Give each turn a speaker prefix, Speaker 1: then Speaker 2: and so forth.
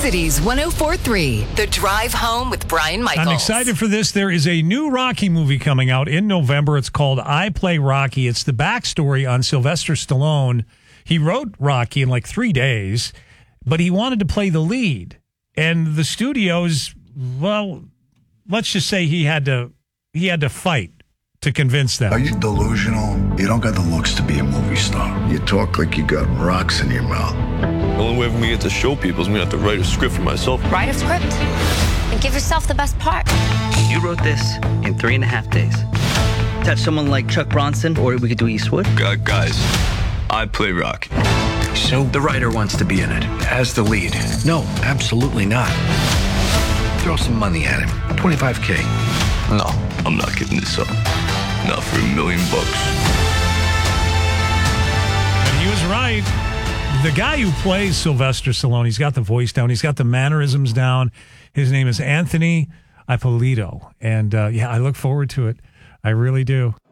Speaker 1: Cities 104.3, The Drive Home with Brian Michaels.
Speaker 2: I'm excited for this. There is a new Rocky movie coming out in November. It's called I Play Rocky. It's the backstory on Sylvester Stallone. He wrote Rocky in like 3 days, but he wanted to play the lead. And the studios, well, let's just say he had to fight to convince them.
Speaker 3: Are you delusional? You don't got the looks to be a movie star. You talk like you got rocks in your mouth.
Speaker 4: The only way for me to get to show people is me to have to write a script for myself.
Speaker 5: Write a script and give yourself the best part.
Speaker 6: You wrote this in 3.5 days. Touch someone like Chuck Bronson, or we could do Eastwood.
Speaker 4: Guys, I play Rocky.
Speaker 7: So the writer wants to be in it as the lead. No, absolutely not. Throw some money at him. $25K.
Speaker 4: No, I'm not giving this up. Not for $1 million.
Speaker 2: And he was right. The guy who plays Sylvester Stallone, he's got the voice down. He's got the mannerisms down. His name is Anthony Ippolito. And, I look forward to it. I really do.